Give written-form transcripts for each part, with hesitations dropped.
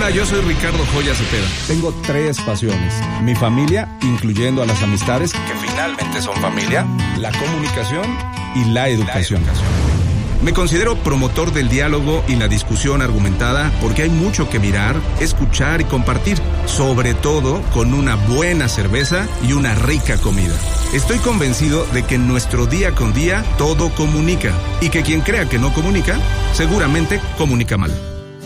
Hola, yo soy Ricardo Joya Cepeda. Tengo 3 pasiones: mi familia, incluyendo a las amistades, que finalmente son familia, la comunicación y la educación. Me considero promotor del diálogo y la discusión argumentada porque hay mucho que mirar, escuchar y compartir, sobre todo con una buena cerveza y una rica comida. Estoy convencido de que en nuestro día con día todo comunica y que quien crea que no comunica, seguramente comunica mal.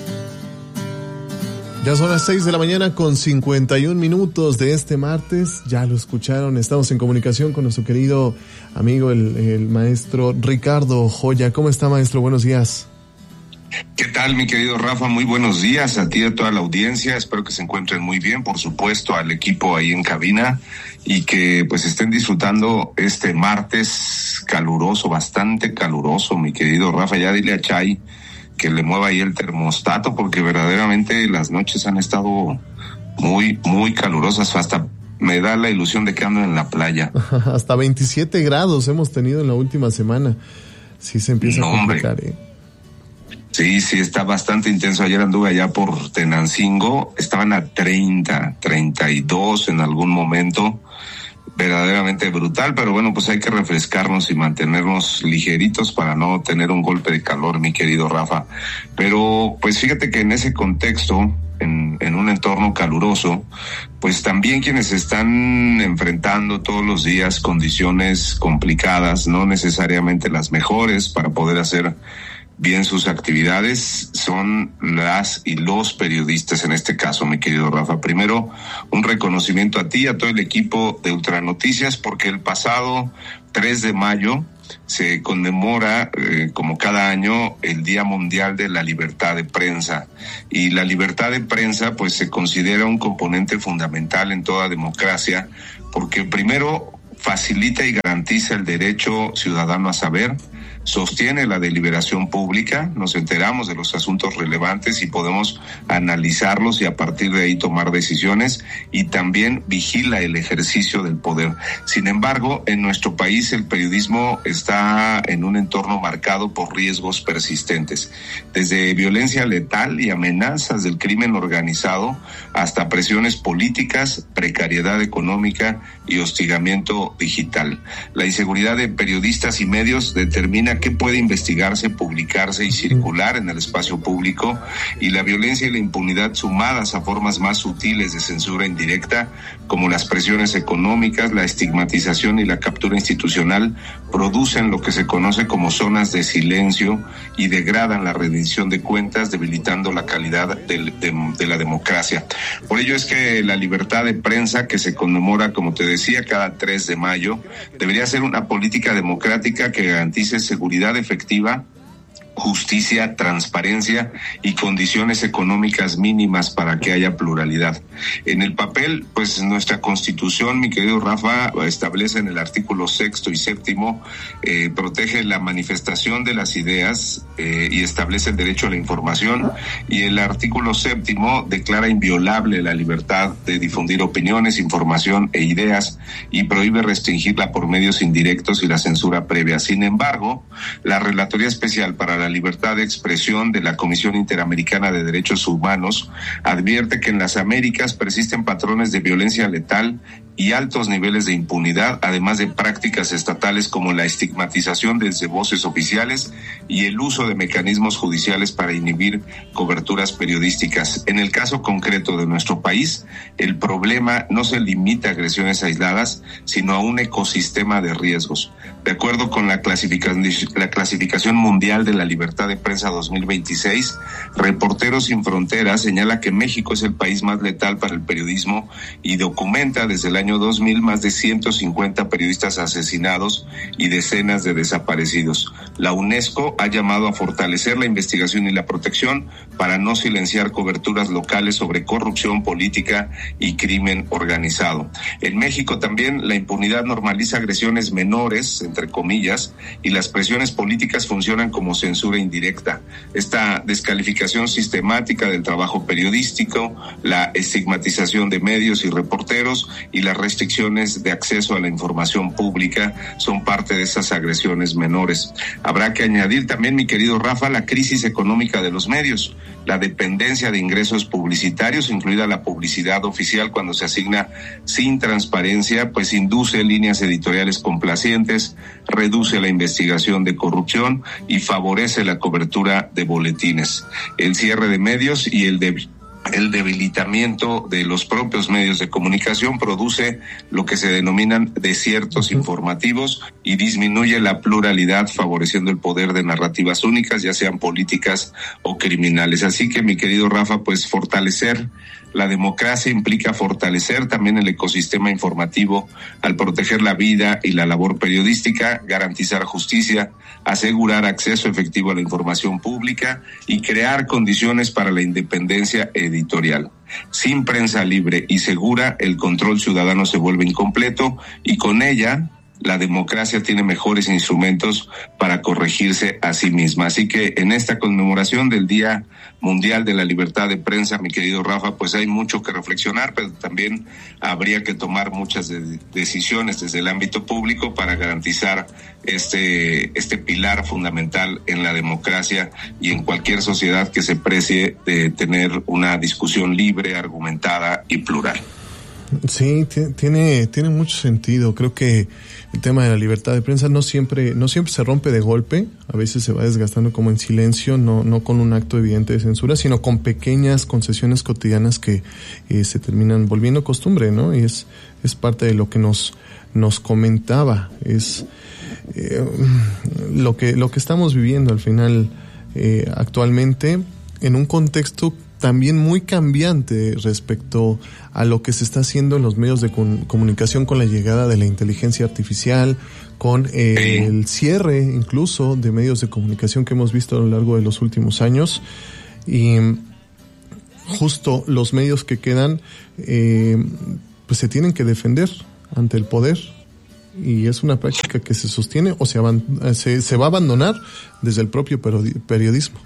Ya son las 6 de la mañana con 51 minutos de este martes. Ya lo escucharon, estamos en comunicación con nuestro querido amigo, el maestro Ricardo Joya. ¿Cómo está, maestro? Buenos días. ¿Qué tal, mi querido Rafa? Muy buenos días a ti y a toda la audiencia. Espero que se encuentren muy bien, por supuesto, al equipo ahí en cabina, y que pues estén disfrutando este martes caluroso, bastante caluroso, mi querido Rafa. Ya dile a Chay que le mueva ahí el termostato, porque verdaderamente las noches han estado muy, muy calurosas. Hasta me da la ilusión de que ando en la playa. Hasta 27 grados hemos tenido en la última semana. Sí se empieza a complicar, Sí, está bastante intenso. Ayer anduve allá por Tenancingo, estaban a 30, 32 en algún momento. Verdaderamente brutal, pero bueno, pues hay que refrescarnos y mantenernos ligeritos para no tener un golpe de calor, mi querido Rafa. Pero pues fíjate que en ese contexto, en un entorno caluroso, pues también quienes están enfrentando todos los días condiciones complicadas, no necesariamente las mejores para poder hacer bien sus actividades, son las y los periodistas en este caso, mi querido Rafa. Primero, un reconocimiento a ti, a todo el equipo de Ultranoticias, porque el pasado 3 de mayo se conmemora, como cada año, el Día Mundial de la Libertad de Prensa. Y la libertad de prensa, pues, se considera un componente fundamental en toda democracia, porque primero facilita y garantiza el derecho ciudadano a saber, sostiene la deliberación pública, nos enteramos de los asuntos relevantes y podemos analizarlos y a partir de ahí tomar decisiones, y también vigila el ejercicio del poder. Sin embargo, en nuestro país el periodismo está en un entorno marcado por riesgos persistentes, desde violencia letal y amenazas del crimen organizado hasta presiones políticas, precariedad económica y hostigamiento digital. La inseguridad de periodistas y medios determina qué puede investigarse, publicarse y circular en el espacio público, y la violencia y la impunidad, sumadas a formas más sutiles de censura indirecta, como las presiones económicas, la estigmatización y la captura institucional, producen lo que se conoce como zonas de silencio y degradan la rendición de cuentas, debilitando la calidad de la democracia. Por ello es que la libertad de prensa, que se conmemora, como te decía, cada 3 de mayo, debería ser una política democrática que garantice seguridad efectiva, justicia, transparencia y condiciones económicas mínimas para que haya pluralidad. En el papel, pues nuestra Constitución, mi querido Rafa, establece en el artículo 6º y 7º, protege la manifestación de las ideas y establece el derecho a la información, y el artículo 7º declara inviolable la libertad de difundir opiniones, información e ideas, y prohíbe restringirla por medios indirectos y la censura previa. Sin embargo, la Relatoría Especial para la Libertad de Expresión de la Comisión Interamericana de Derechos Humanos advierte que en las Américas persisten patrones de violencia letal y altos niveles de impunidad, además de prácticas estatales como la estigmatización desde voces oficiales y el uso de mecanismos judiciales para inhibir coberturas periodísticas. En el caso concreto de nuestro país, el problema no se limita a agresiones aisladas, sino a un ecosistema de riesgos. De acuerdo con la clasificación mundial de la libertad de prensa 2026, Reporteros Sin Fronteras señala que México es el país más letal para el periodismo y documenta desde el año 2000 más de 150 periodistas asesinados y decenas de desaparecidos. La UNESCO ha llamado a fortalecer la investigación y la protección para no silenciar coberturas locales sobre corrupción política y crimen organizado. En México también la impunidad normaliza agresiones menores, entre comillas, y las presiones políticas funcionan como censura censura indirecta. Esta descalificación sistemática del trabajo periodístico, la estigmatización de medios y reporteros y las restricciones de acceso a la información pública son parte de esas agresiones menores. Habrá que añadir también, mi querido Rafa, la crisis económica de los medios, la dependencia de ingresos publicitarios, incluida la publicidad oficial cuando se asigna sin transparencia, pues induce líneas editoriales complacientes, reduce la investigación de corrupción y favorece la cobertura de boletines. El cierre de medios y el debilitamiento de los propios medios de comunicación produce lo que se denominan desiertos informativos y disminuye la pluralidad, favoreciendo el poder de narrativas únicas, ya sean políticas o criminales. Así que, mi querido Rafa, pues fortalecer la democracia implica fortalecer también el ecosistema informativo al proteger la vida y la labor periodística, garantizar justicia, asegurar acceso efectivo a la información pública y crear condiciones para la independencia editorial. Sin prensa libre y segura, el control ciudadano se vuelve incompleto y con ella la democracia tiene mejores instrumentos para corregirse a sí misma. Así que en esta conmemoración del Día Mundial de la Libertad de Prensa, mi querido Rafa, pues hay mucho que reflexionar, pero también habría que tomar muchas decisiones desde el ámbito público para garantizar este pilar fundamental en la democracia y en cualquier sociedad que se precie de tener una discusión libre, argumentada y plural. Sí, tiene mucho sentido. Creo que el tema de la libertad de prensa no siempre se rompe de golpe. A veces se va desgastando como en silencio, no con un acto evidente de censura, sino con pequeñas concesiones cotidianas que se terminan volviendo costumbre, ¿no? Y es parte de lo que nos comentaba. Es lo que estamos viviendo al final actualmente en un contexto también muy cambiante respecto a lo que se está haciendo en los medios de comunicación con la llegada de la inteligencia artificial, con el cierre incluso de medios de comunicación que hemos visto a lo largo de los últimos años. Y justo los medios que quedan pues se tienen que defender ante el poder, y es una práctica que se sostiene o se va a abandonar desde el propio periodismo.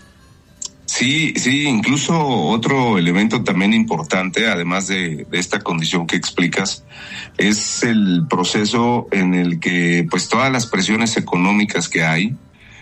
Sí, incluso otro elemento también importante, además de esta condición que explicas, es el proceso en el que pues todas las presiones económicas que hay,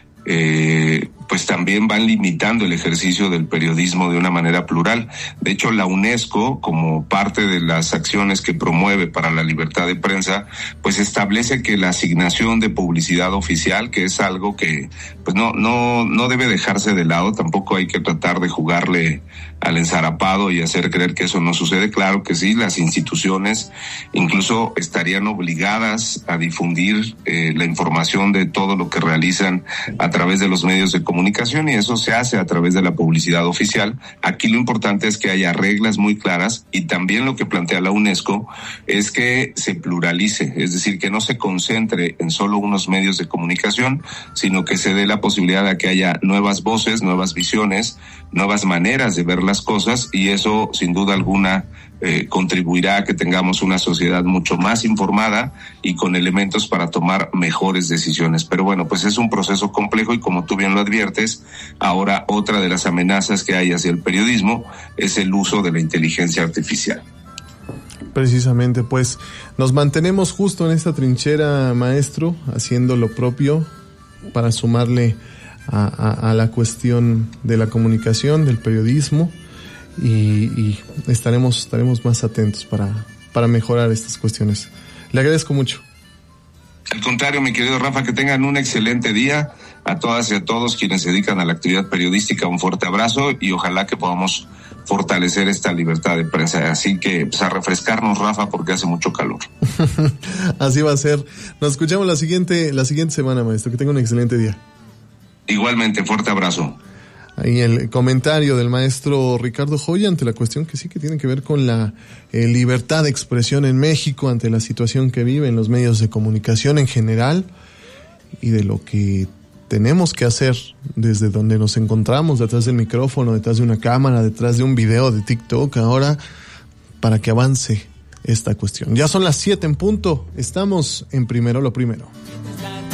pues también van limitando el ejercicio del periodismo de una manera plural. De hecho, la UNESCO, como parte de las acciones que promueve para la libertad de prensa, pues establece que la asignación de publicidad oficial, que es algo que pues no debe dejarse de lado, tampoco hay que tratar de jugarle al ensarapado y hacer creer que eso no sucede. Claro que sí, las instituciones incluso estarían obligadas a difundir la información de todo lo que realizan a través de los medios de comunicación, y eso se hace a través de la publicidad oficial. Aquí lo importante es que haya reglas muy claras, y también lo que plantea la UNESCO es que se pluralice, es decir, que no se concentre en solo unos medios de comunicación, sino que se dé la posibilidad de que haya nuevas voces, nuevas visiones, nuevas maneras de ver las cosas, y eso sin duda alguna contribuirá a que tengamos una sociedad mucho más informada y con elementos para tomar mejores decisiones. Pero bueno, pues es un proceso complejo, y como tú bien lo adviertes, ahora otra de las amenazas que hay hacia el periodismo es el uso de la inteligencia artificial. Precisamente, pues nos mantenemos justo en esta trinchera, maestro, haciendo lo propio para sumarle a la cuestión de la comunicación, del periodismo, y estaremos más atentos para mejorar estas cuestiones. Le agradezco mucho. Al contrario, mi querido Rafa, que tengan un excelente día. A todas y a todos quienes se dedican a la actividad periodística, un fuerte abrazo, y ojalá que podamos fortalecer esta libertad de prensa. Así que pues, a refrescarnos, Rafa, porque hace mucho calor. Así va a ser. Nos escuchamos la siguiente semana, maestro. Que tenga un excelente día. Igualmente, fuerte abrazo. Ahí el comentario del maestro Ricardo Joya ante la cuestión que sí que tiene que ver con la libertad de expresión en México, ante la situación que viven los medios de comunicación en general, y de lo que tenemos que hacer desde donde nos encontramos, detrás del micrófono, detrás de una cámara, detrás de un video de TikTok ahora, para que avance esta cuestión. Ya son las 7 en punto, estamos en Primero lo Primero.